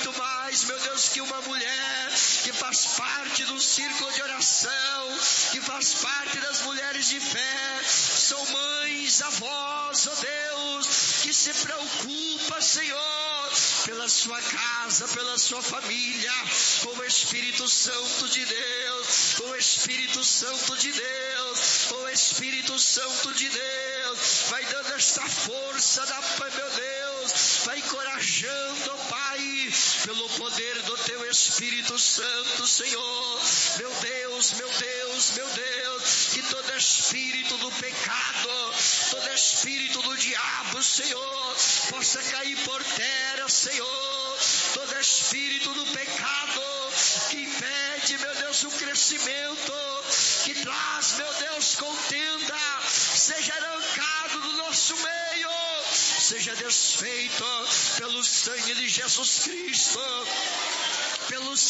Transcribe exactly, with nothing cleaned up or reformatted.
muito mais, meu Deus, que uma mulher que faz parte do círculo de oração, que faz parte das mulheres de fé. São mães, avós, ó Deus, que se preocupa, Senhor, pela sua casa, pela sua família, com o Espírito Santo de Deus, com o Espírito Santo de Deus, com o Espírito Santo de Deus, vai dando esta força da Pai, meu Deus, vai encorajando, ó Pai, pelo poder do Teu Espírito Santo, Senhor, meu Deus, meu Deus, meu Deus, que todo espírito do pecado, todo espírito do diabo, Senhor, possa cair por terra, Senhor, todo espírito do pecado que impede, meu Deus, o crescimento, que traz, meu Deus, contenda, seja arrancado do nosso meio, seja desfeito pelo sangue de Jesus Cristo.